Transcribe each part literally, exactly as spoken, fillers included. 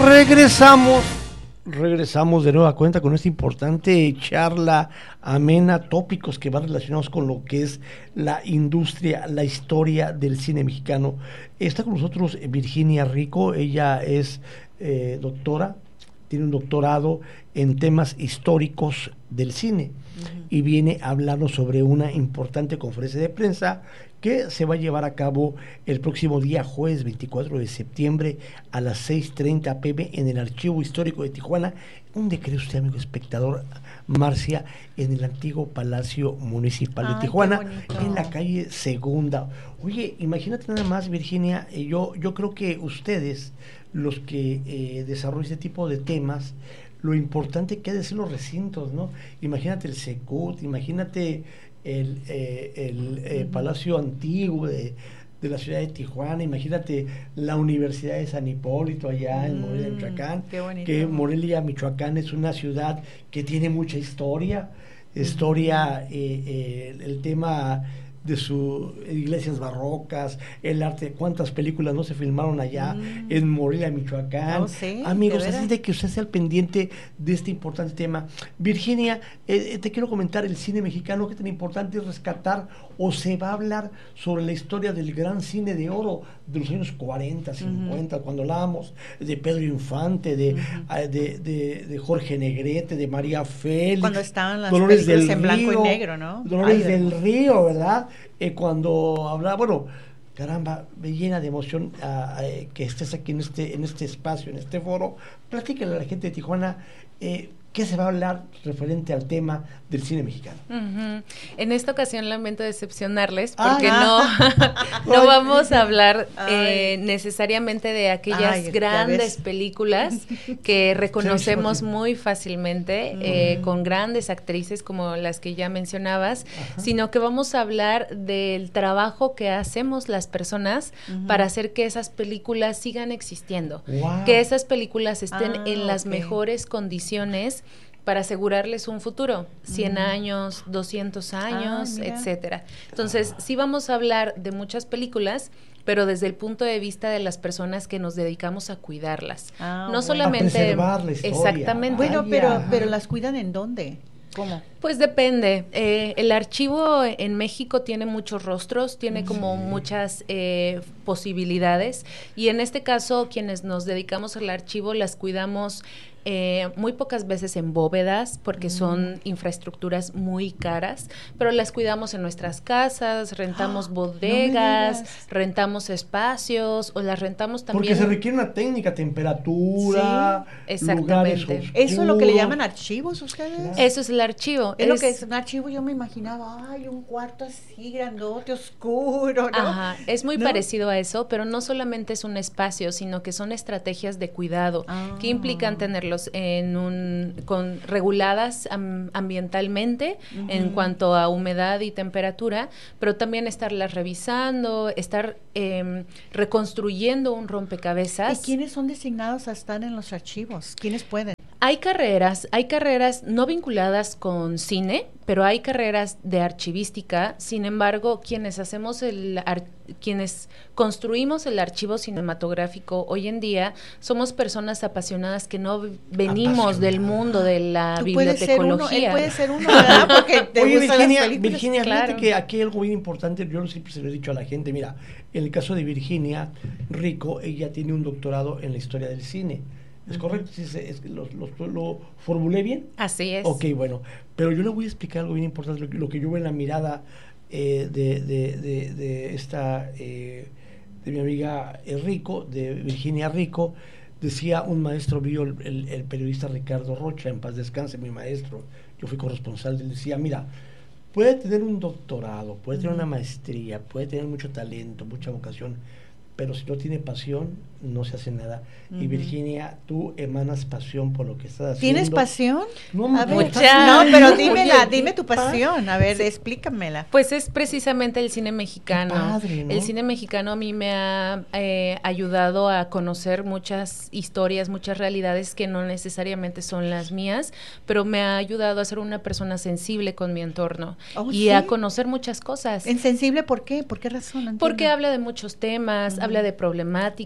regresamos, regresamos de nueva cuenta con esta importante charla amena, tópicos que van relacionados con lo que es la industria, la historia del cine mexicano. Está con nosotros Virginia Rico, ella es eh, doctora, tiene un doctorado en temas históricos del cine uh-huh. y viene a hablarnos sobre una importante conferencia de prensa que se va a llevar a cabo el próximo día jueves veinticuatro de septiembre a las seis treinta pm en el Archivo Histórico de Tijuana. ¿Dónde cree usted, amigo espectador, Marcia? En el antiguo Palacio Municipal Ay, de Tijuana, en la calle Segunda. Oye, imagínate nada más, Virginia, eh, yo, yo creo que ustedes, los que eh, desarrollan este tipo de temas, lo importante que ha de ser los recintos, ¿no? Imagínate el Secut, imagínate el, eh, el eh, uh-huh. Palacio Antiguo de, de la ciudad de Tijuana, imagínate la Universidad de San Hipólito allá mm, en Morelia, Michoacán, que Morelia, Michoacán es una ciudad que tiene mucha historia, uh-huh. historia, eh, eh, el, el tema de sus iglesias barrocas, el arte, cuántas películas no se filmaron allá mm. en Morelia, Michoacán. Oh, sí, amigos, así de que usted sea al pendiente de este importante tema. Virginia, eh, te quiero comentar el cine mexicano, qué tan importante es rescatar, o se va a hablar sobre la historia del gran cine de oro de los años cuarenta, cincuenta, uh-huh. cuando hablábamos de Pedro Infante, de, uh-huh. de, de, de Jorge Negrete, de María Félix, cuando estaban las Dolores películas del en blanco Río, y negro, ¿no? Dolores Ay, del Río, ¿verdad? Eh, cuando hablaba, bueno, caramba, me llena de emoción uh, uh, que estés aquí en este, en este espacio, en este foro. Platícale a la gente de Tijuana eh, qué se va a hablar referente al tema del cine mexicano. Uh-huh. En esta ocasión lamento decepcionarles porque ah, no, no vamos a hablar eh, necesariamente de aquellas Ay, grandes películas que reconocemos muy fácilmente, uh-huh. eh, con grandes actrices como las que ya mencionabas, uh-huh. sino que vamos a hablar del trabajo que hacemos las personas uh-huh. para hacer que esas películas sigan existiendo, wow. que esas películas estén ah, en las okay. mejores condiciones para asegurarles un futuro, cien mm. años, doscientos años, ah, etcétera. Entonces, sí vamos a hablar de muchas películas, pero desde el punto de vista de las personas que nos dedicamos a cuidarlas. Ah, no bueno. solamente... A preservar la historia. Exactamente. Bueno, pero, pero ¿las cuidan en dónde? ¿Cómo? Pues depende. Eh, el archivo en México tiene muchos rostros, tiene como sí. muchas eh, posibilidades, y en este caso, quienes nos dedicamos al archivo las cuidamos Eh, muy pocas veces en bóvedas porque mm. son infraestructuras muy caras, pero las cuidamos en nuestras casas, rentamos oh, bodegas, no rentamos espacios o las rentamos también. Porque se requiere una técnica, temperatura, sí, exactamente. Lugares ¿Eso es lo que le llaman archivos ustedes? Claro. Eso es el archivo. Es, es lo que es un archivo, yo me imaginaba, ay, un cuarto así grandote, oscuro, ¿no? Ajá, es muy ¿no? parecido a eso, pero no solamente es un espacio, sino que son estrategias de cuidado ah. que implican tenerlos en un con reguladas am, ambientalmente uh-huh. en cuanto a humedad y temperatura, pero también estarlas revisando, estar eh, reconstruyendo un rompecabezas. ¿Y quiénes son designados a estar en los archivos? ¿Quiénes pueden? Hay carreras, hay carreras no vinculadas con cine, pero hay carreras de archivística. Sin embargo, quienes hacemos el ar- quienes construimos el archivo cinematográfico hoy en día somos personas apasionadas que no venimos del mundo de la Tú bibliotecología. Puede ser uno, él puede ser uno, ¿verdad? Porque te Oye, gustan Virginia, las películas. Virginia, claro. fíjate que aquí hay algo muy importante, yo siempre se lo he dicho a la gente, mira, en el caso de Virginia Rico, ella tiene un doctorado en la historia del cine. ¿Es uh-huh. correcto? ¿Es, es, lo, lo, ¿Lo formulé bien? Así es. Ok, bueno. Pero yo le voy a explicar algo bien importante, lo que, lo que yo veo en la mirada eh, de, de, de, de esta, eh, de mi amiga Rico, de Virginia Rico. Decía un maestro mío, el, el, el periodista Ricardo Rocha, en paz descanse, mi maestro, yo fui corresponsal, él decía, mira, puede tener un doctorado, puede tener uh-huh. una maestría, puede tener mucho talento, mucha vocación, pero si no tiene pasión, no se hace nada. Uh-huh. Y Virginia, tú emanas pasión por lo que estás haciendo. ¿Tienes pasión? No, a ver, mucha. no, pero dímela, Oye, dime tu pasión, a ver, sí. explícamela. Pues es precisamente el cine mexicano. Qué padre, ¿no? El cine mexicano a mí me ha eh, ayudado a conocer muchas historias, muchas realidades que no necesariamente son las mías, pero me ha ayudado a ser una persona sensible con mi entorno oh, y ¿sí? a conocer muchas cosas. ¿En sensible por qué? ¿Por qué razón? No Porque habla de muchos temas, uh-huh. habla de problemáticas,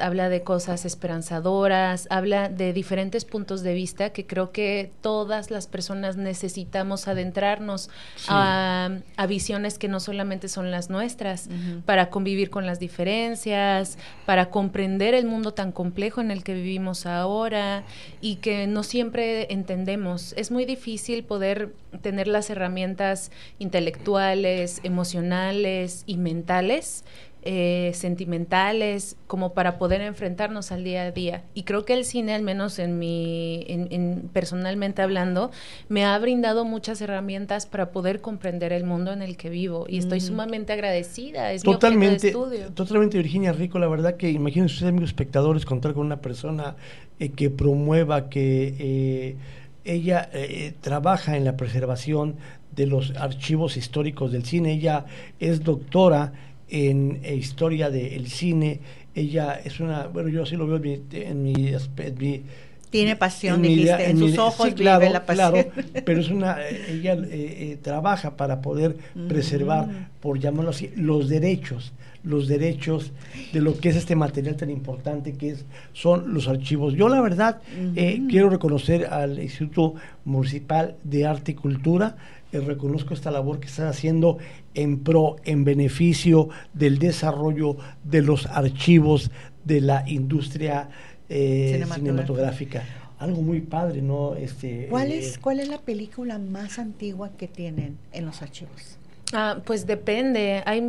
habla de cosas esperanzadoras, habla de diferentes puntos de vista que creo que todas las personas necesitamos adentrarnos sí. a, a visiones que no solamente son las nuestras, uh-huh. para convivir con las diferencias, para comprender el mundo tan complejo en el que vivimos ahora y que no siempre entendemos. Es muy difícil poder tener las herramientas intelectuales, emocionales y mentales, eh, sentimentales, como para poder enfrentarnos al día a día. Y creo que el cine, al menos en mi, en, en, personalmente hablando, me ha brindado muchas herramientas para poder comprender el mundo en el que vivo. Y estoy mm. sumamente agradecida. Es totalmente, mi objeto de estudio. Totalmente, Virginia Rico. La verdad que imagínense ustedes, amigos espectadores, contar con una persona eh, que promueva, que eh, ella eh, trabaja en la preservación de los archivos históricos del cine. Ella es doctora en eh, historia del cine. Ella es una, bueno, yo así lo veo en mi, en mi, en mi tiene pasión, en dijiste, mi, en, en sus mi, ojos sí, claro, vive la pasión. Claro, pero es una, ella eh, eh, trabaja para poder mm. preservar, por llamarlo así, los derechos, los derechos de lo que es este material tan importante que es, son los archivos. Yo la verdad mm. eh, quiero reconocer al Instituto Municipal de Arte y Cultura, eh, reconozco esta labor que están haciendo en pro, en beneficio del desarrollo de los archivos de la industria eh, cinematográfica. cinematográfica. Algo muy padre, ¿no? Este, ¿Cuál, eh, es, ¿Cuál es la película más antigua que tienen en los archivos? Ah, pues depende. Hay,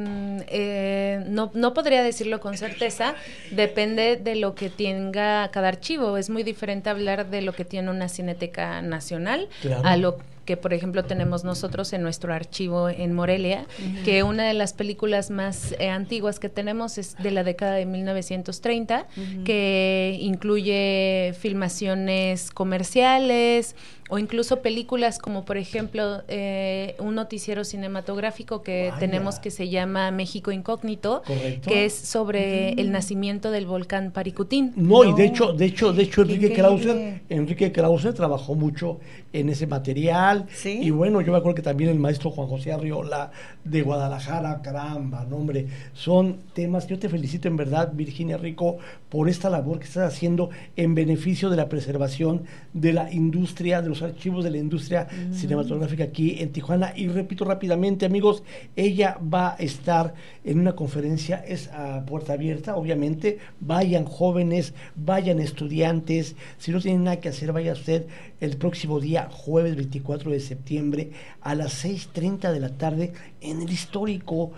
eh, no, no podría decirlo con certeza. Depende de lo que tenga cada archivo. Es muy diferente hablar de lo que tiene una Cineteca Nacional claro. a lo que, por ejemplo, tenemos nosotros en nuestro archivo en Morelia, uh-huh. que una de las películas más eh, antiguas que tenemos es de la década de mil novecientos treinta, uh-huh. que incluye filmaciones comerciales o incluso películas como, por ejemplo, eh, un noticiero cinematográfico que Vaya. tenemos que se llama México Incógnito, Correcto. que es sobre mm. el nacimiento del volcán Paricutín. No, no, y de hecho, de hecho, de hecho, Enrique Krauser, Enrique Krauser trabajó mucho en ese material. ¿Sí? Y bueno, yo me acuerdo que también el maestro Juan José Arriola de Guadalajara, caramba, no hombre, son temas. Yo te felicito en verdad, Virginia Rico, por esta labor que estás haciendo en beneficio de la preservación de la industria, de los archivos de la industria mm. cinematográfica aquí en Tijuana. Y repito rápidamente, amigos, ella va a estar en una conferencia, es a puerta abierta, obviamente. Vayan jóvenes, vayan estudiantes, si no tienen nada que hacer, vaya usted el próximo día, jueves veinticuatro de septiembre, a las seis treinta de la tarde, en el histórico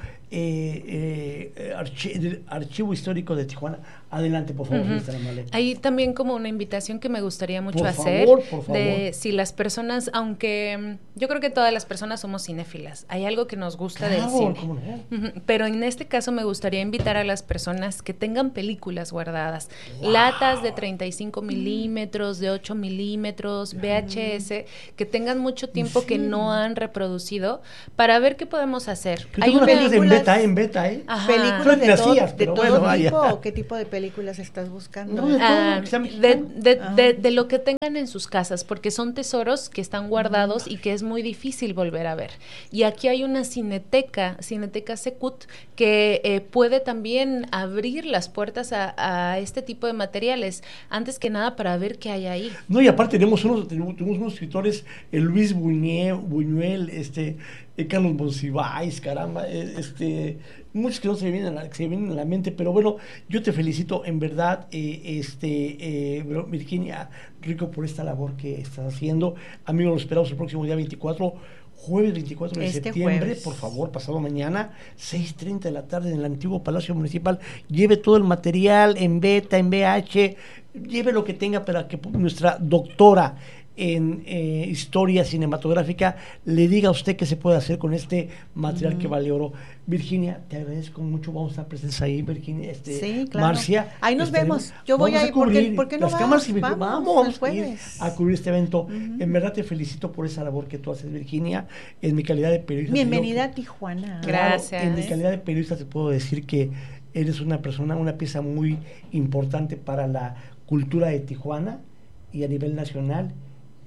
eh, eh, archi- Archivo Histórico de Tijuana. Adelante, por favor. Uh-huh. Hay también como una invitación que me gustaría mucho por hacer, favor, por favor. de si las personas, aunque yo creo que todas las personas somos cinéfilas, hay algo que nos gusta claro, del cine, ¿cómo no? Uh-huh. Pero en este caso me gustaría invitar a las personas que tengan películas guardadas, wow. latas de treinta y cinco milímetros, de ocho milímetros, V H S, que tengan mucho tiempo sí. que no han reproducido, para ver qué podemos hacer. Yo hay una películas en beta, en beta, ¿eh? Ajá. Películas de, todo, hacías, de todo bueno, tipo, vaya. ¿O qué tipo de películas estás buscando? No, de, todo, ah, de, de, ah. de, de lo que tengan en sus casas, porque son tesoros que están guardados y que es muy difícil volver a ver. Y aquí hay una cineteca, Cineteca Secut, que eh, puede también abrir las puertas a, a este tipo de materiales, antes que nada para ver qué hay ahí. No, y aparte tenemos unos, tenemos unos escritores, el Luis Buñuel, Buñuel este, eh, Carlos Monsiváis, caramba, eh, este, muchos que no se me vienen a la, se me vienen a la mente, pero bueno, yo te felicito en verdad, eh, este, eh, Virginia Rico, por esta labor que estás haciendo. Amigos, los esperamos el próximo día veinticuatro, jueves veinticuatro de este septiembre, jueves. Por favor, pasado mañana, seis treinta de la tarde en el antiguo Palacio Municipal. Lleve todo el material en beta, en V H, lleve lo que tenga para que nuestra doctora en eh, historia cinematográfica le diga a usted qué se puede hacer con este material uh-huh. que vale oro. Virginia, te agradezco mucho, vamos a estar presentes ahí, Virginia, este, sí, claro. Marcia. Ahí nos vemos, yo voy a ir, ¿por qué, ¿por qué no las vas? cámaras y vamos, vamos, vamos a, ir a cubrir este evento. Uh-huh. En verdad te felicito por esa labor que tú haces, Virginia, en mi calidad de periodista. Bienvenida a Tijuana. Claro, gracias. En mi calidad de periodista te puedo decir que eres una persona, una pieza muy importante para la cultura de Tijuana y a nivel nacional.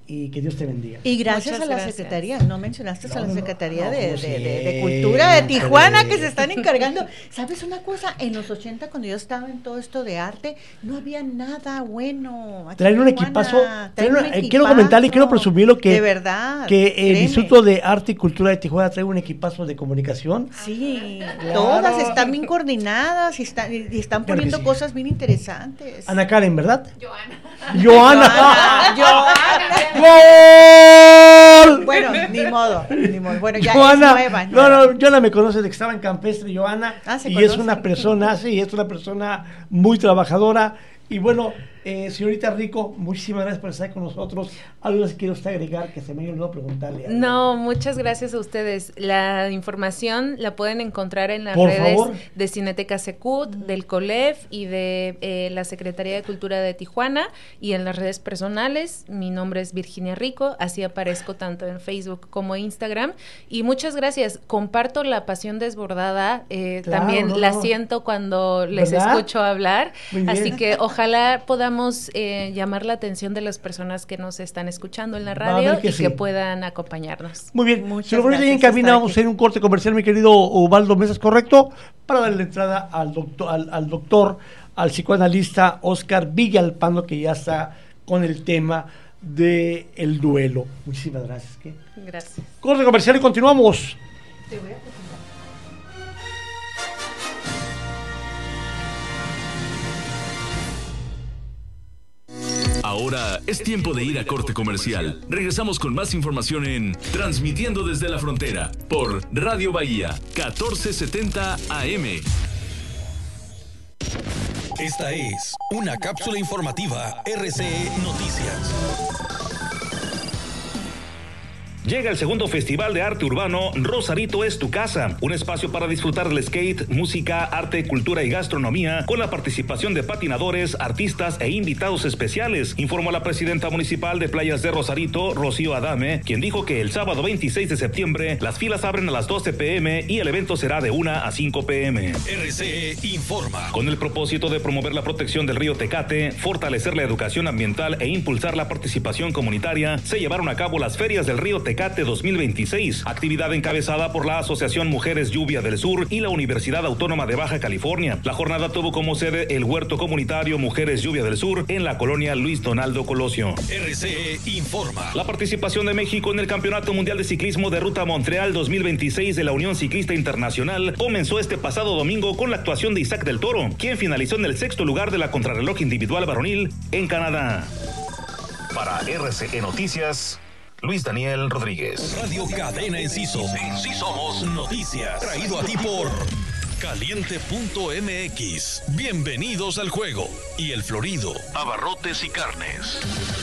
y que Dios te bendiga. Y gracias Muchas a la gracias. Secretaría, no mencionaste No, a la no, Secretaría no, de, no, de, de, sí, de Cultura de Tijuana, sí. que se están encargando. ¿Sabes una cosa? En los ochenta, cuando yo estaba en todo esto de arte, no había nada bueno. aquí Traen en un Tijuana. equipazo, Traen traen un una- eh, quiero equipazo. comentarle y quiero presumirlo que, De verdad. que el créeme. Instituto de Arte y Cultura de Tijuana trae un equipazo de comunicación. Sí, Claro. todas están bien coordinadas y están, y están Claro que poniendo sí. cosas bien interesantes. Ana Karen, ¿verdad? Joana. Joana. Joana. ¡Gol! Bueno, ni modo, ni modo. Bueno, ya Joana, es nueva. es no, nueva. no, Joana me conoce de que estaba en Campestre, Joana, Ah, ¿se y es conocen? una persona, sí, es una persona muy trabajadora. Y bueno, eh, señorita Rico, muchísimas gracias por estar con nosotros. Algo que quiero usted agregar que se me olvidó preguntarle. algo. No, muchas gracias a ustedes. La información la pueden encontrar en las Por redes favor. de Cineteca Secut, del COLEF y de eh, la Secretaría de Cultura de Tijuana, y en las redes personales. Mi nombre es Virginia Rico, así aparezco tanto en Facebook como Instagram. Y muchas gracias. Comparto la pasión desbordada, eh, Claro, también no, la no. siento cuando les ¿Verdad? escucho hablar. Muy bien. Así que ojalá podamos eh, llamar la atención de las personas que nos están escuchando en la Va a ver radio que y sí. que puedan acompañarnos. Muy bien, Muchas si lo pones ahí en gracias, cabina, está vamos a aquí. hacer un corte comercial, mi querido Ubaldo Mesa, ¿es correcto? Para darle entrada al doctor, al, al doctor, al psicoanalista Oscar Villalpando, que ya está con el tema del el duelo. Muchísimas gracias. ¿Qué? Gracias. Corte comercial y continuamos. Te voy a presentar. Ahora es tiempo de ir a corte comercial. Regresamos con más información en Transmitiendo desde la Frontera por Radio Bahía catorce setenta A M. Esta es una cápsula informativa R C E Noticias. Llega el segundo Festival de Arte Urbano Rosarito es tu casa, un espacio para disfrutar del skate, música, arte, cultura y gastronomía con la participación de patinadores, artistas e invitados especiales, informó la presidenta municipal de Playas de Rosarito, Rocío Adame, quien dijo que el sábado veintiséis de septiembre las filas abren a las doce pm y el evento será de una a cinco pm. R C E informa. Con el propósito de promover la protección del río Tecate, fortalecer la educación ambiental e impulsar la participación comunitaria, se llevaron a cabo las ferias del río Tecate dos mil veintiséis, actividad encabezada por la Asociación Mujeres Lluvia del Sur y la Universidad Autónoma de Baja California. La jornada tuvo como sede el huerto comunitario Mujeres Lluvia del Sur en la colonia Luis Donaldo Colosio. R C E informa. La participación de México en el Campeonato Mundial de Ciclismo de Ruta Montreal dos mil veintiséis de la Unión Ciclista Internacional comenzó este pasado domingo con la actuación de Isaac del Toro, quien finalizó en el sexto lugar de la contrarreloj individual varonil en Canadá. Para R C E Noticias, Luis Daniel Rodríguez. Radio Cadena Enciso. Sí somos noticias. Traído a ti por Caliente punto M X. Bienvenidos al juego. Y el Florido. Abarrotes y carnes.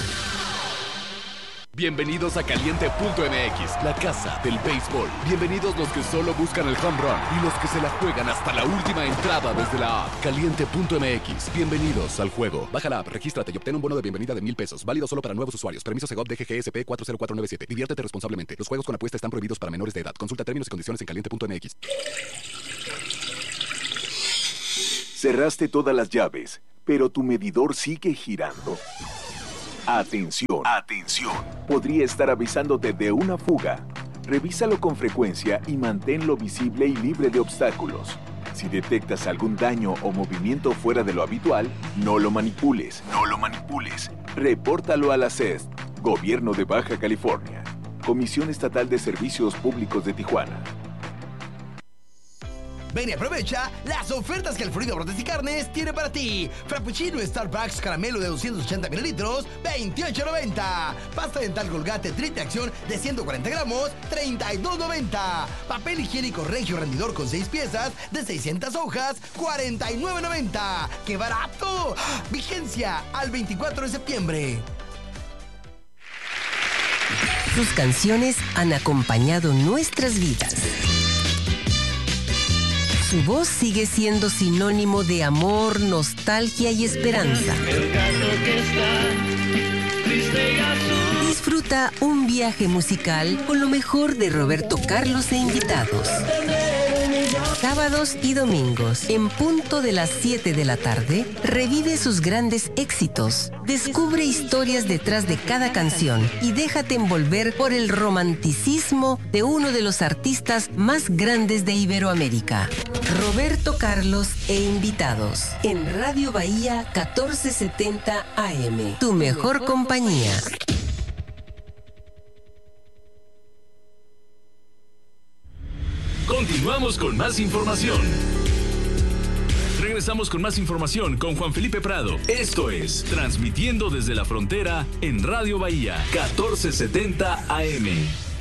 Bienvenidos a Caliente punto M X, la casa del béisbol. Bienvenidos los que solo buscan el home run y los que se la juegan hasta la última entrada desde la app. Caliente punto M X, bienvenidos al juego. Baja la app, regístrate y obtén un bono de bienvenida de mil pesos. Válido solo para nuevos usuarios. Permiso Segov D G G S P cuatro cero cuatro nueve siete. Diviértete responsablemente. Los juegos con apuesta están prohibidos para menores de edad. Consulta términos y condiciones en Caliente punto M X. Cerraste todas las llaves, pero tu medidor sigue girando. Atención, atención. Podría estar avisándote de una fuga. Revísalo con frecuencia y manténlo visible y libre de obstáculos. Si detectas algún daño o movimiento fuera de lo habitual, no lo manipules, no lo manipules. Repórtalo a la C E S, Gobierno de Baja California, Comisión Estatal de Servicios Públicos de Tijuana. Ven y aprovecha las ofertas que el Florido Abarrotes y Carnes tiene para ti. Frappuccino Starbucks caramelo de doscientos ochenta mililitros, veintiocho noventa. Pasta dental Colgate triple acción de ciento cuarenta gramos, treinta y dos noventa. Papel higiénico Regio rendidor con seis piezas de seiscientas hojas, cuarenta y nueve noventa. ¡Qué barato! Vigencia al veinticuatro de septiembre. Sus canciones han acompañado nuestras vidas. Su voz sigue siendo sinónimo de amor, nostalgia y esperanza. Disfruta un viaje musical con lo mejor de Roberto Carlos e invitados. Sábados y domingos, en punto de las siete de la tarde, revive sus grandes éxitos. Descubre historias detrás de cada canción y déjate envolver por el romanticismo de uno de los artistas más grandes de Iberoamérica. Roberto Carlos e invitados en Radio Bahía catorce setenta A M. Tu mejor compañía. Continuamos con más información. Regresamos con más información con Juan Felipe Prado. Esto es Transmitiendo desde la Frontera en Radio Bahía catorce setenta A M.